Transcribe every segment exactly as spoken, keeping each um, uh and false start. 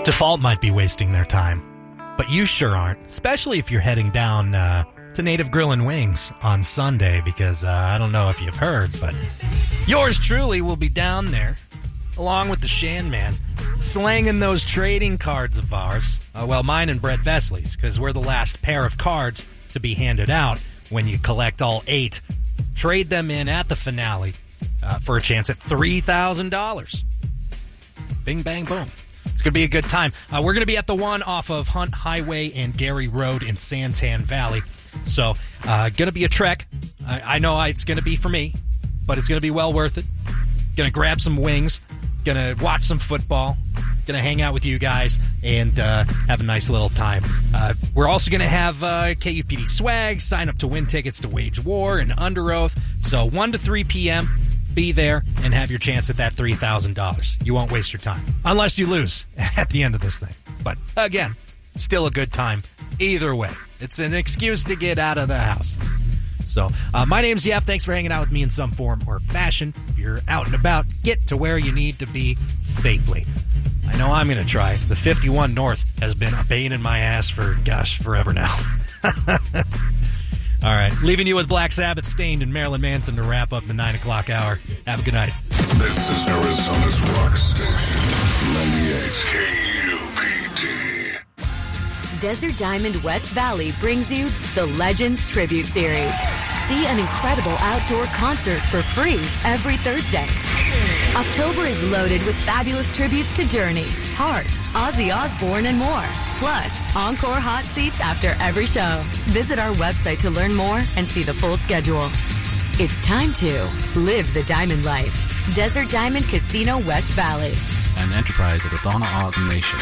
Default might be wasting their time, but you sure aren't, especially if you're heading down uh, to Native Grill and Wings on Sunday, because uh, I don't know if you've heard, but yours truly will be down there, along with the Shan Man, slanging those trading cards of ours. Uh, well, mine and Brett Vesley's, because we're the last pair of cards to be handed out when you collect all eight. Trade them in at the finale uh, for a chance at three thousand dollars. Bing, bang, boom. It's going to be a good time. Uh, we're going to be at the one off of Hunt Highway and Gary Road in Santan Valley. So, uh, going to be a trek. I, I know it's going to be for me, but it's going to be well worth it. Going to grab some wings. Going to watch some football. Going to hang out with you guys and uh, have a nice little time. Uh, we're also going to have uh, K U P D swag. Sign up to win tickets to Wage War and Under Oath. So, one to three p.m., be there and have your chance at that three thousand dollars. You won't waste your time. Unless you lose at the end of this thing. But, again, still a good time. Either way. It's an excuse to get out of the house. So, uh, my name's Jeff. Thanks for hanging out with me in some form or fashion. If you're out and about, get to where you need to be safely. I know I'm going to try. The fifty-one North has been a pain in my ass for, gosh, forever now. All right, leaving you with Black Sabbath, Stained, and Marilyn Manson to wrap up the nine o'clock hour. Have a good night. This is Arizona's rock station, ninety-eight K U P D. Desert Diamond West Valley brings you the Legends Tribute Series. See an incredible outdoor concert for free every Thursday. October is loaded with fabulous tributes to Journey, Heart, Ozzy Osbourne, and more. Plus, encore hot seats after every show. Visit our website to learn more and see the full schedule. It's time to live the diamond life. Desert Diamond Casino West Valley. An enterprise of the Donna Ogden Nation.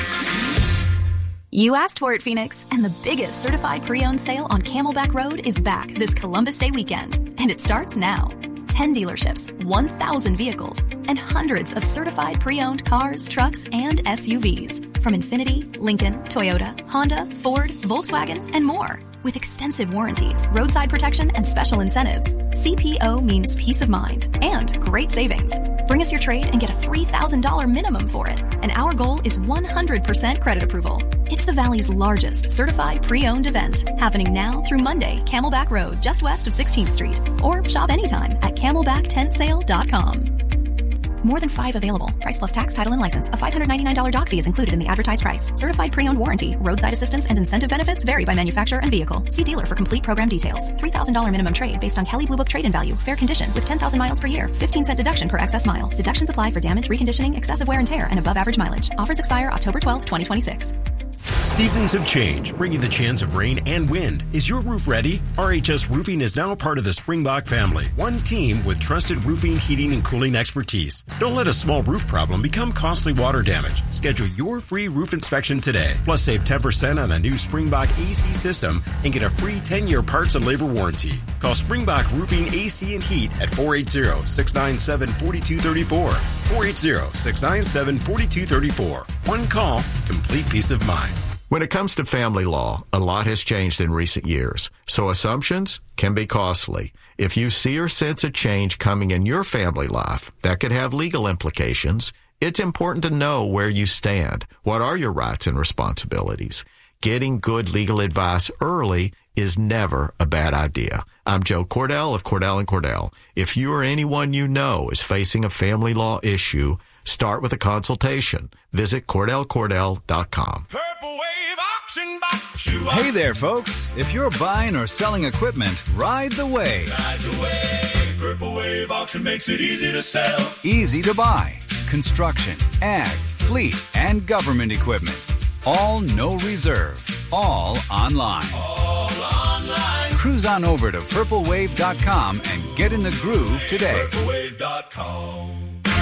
You asked for it, Phoenix, and the biggest certified pre-owned sale on Camelback Road is back this Columbus Day weekend, and it starts now. ten dealerships, one thousand vehicles, and hundreds of certified pre-owned cars, trucks, and S U Vs from Infiniti, Lincoln, Toyota, Honda, Ford, Volkswagen, and more. With extensive warranties, roadside protection, and special incentives, C P O means peace of mind and great savings. Bring us your trade and get a three thousand dollars minimum for it. And our goal is one hundred percent credit approval. It's the Valley's largest certified pre-owned event, happening now through Monday, Camelback Road, just west of sixteenth Street. Or shop anytime at camelback tent sale dot com. More than five available. Price plus tax, title, and license. A five hundred ninety-nine dollars dock fee is included in the advertised price. Certified pre-owned warranty. Roadside assistance and incentive benefits vary by manufacturer and vehicle. See dealer for complete program details. three thousand dollars minimum trade based on Kelley Blue Book trade-in value. Fair condition with ten thousand miles per year. fifteen cent deduction per excess mile. Deductions apply for damage, reconditioning, excessive wear and tear, and above average mileage. Offers expire October twelfth, twenty twenty-six. Seasons of change, bringing the chance of rain and wind. Is your roof ready? R H S Roofing is now part of the Springbok family. One team with trusted roofing, heating, and cooling expertise. Don't let a small roof problem become costly water damage. Schedule your free roof inspection today. Plus, save ten percent on a new Springbok A C system and get a free ten-year parts and labor warranty. Call Springbok Roofing A C and Heat at four eight zero, six nine seven, four two three four. four eight zero, six nine seven, four two three four. One call, complete peace of mind. When it comes to family law, a lot has changed in recent years, so assumptions can be costly. If you see or sense a change coming in your family life that could have legal implications, it's important to know where you stand. What are your rights and responsibilities? Getting good legal advice early is never a bad idea. I'm Joe Cordell of Cordell and Cordell. If you or anyone you know is facing a family law issue, start with a consultation. Visit Cordell Cordell dot com. Purple Wave Auction Box. Hey there, folks. If you're buying or selling equipment, ride the wave. Ride the wave. Purple Wave Auction makes it easy to sell. Easy to buy. Construction, ag, fleet, and government equipment. All no reserve. All online. All online. Cruise on over to purple wave dot com and get in the groove today. purple wave dot com.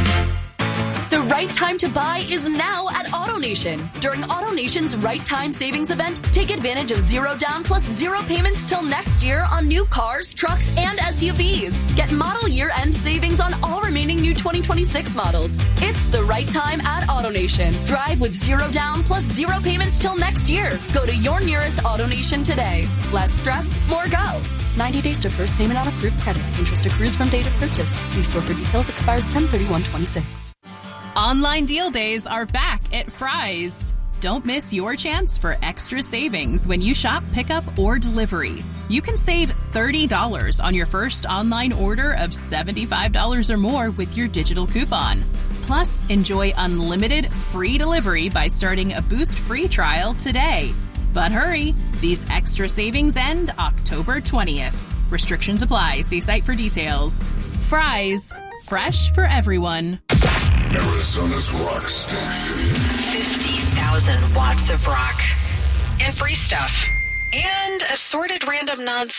The right time to buy is now at AutoNation. During AutoNation's Right Time Savings event, take advantage of zero down plus zero payments till next year on new cars, trucks, and S U Vs. Get model year-end savings on all remaining new twenty twenty-six models. It's the right time at AutoNation. Drive with zero down plus zero payments till next year. Go to your nearest AutoNation today. Less stress, more go. ninety days to first payment on approved credit. Interest accrues from date of purchase. See store for details. Expires ten thirty-one twenty-six. Online deal days are back at Fry's. Don't miss your chance for extra savings when you shop pickup or delivery. You can save thirty dollars on your first online order of seventy-five dollars or more with your digital coupon. Plus, enjoy unlimited free delivery by starting a Boost free trial today. But hurry, these extra savings end October twentieth. Restrictions apply. See site for details. Fry's, fresh for everyone. Arizona's rock station. fifty thousand watts of rock. And free stuff. And assorted random nonsense.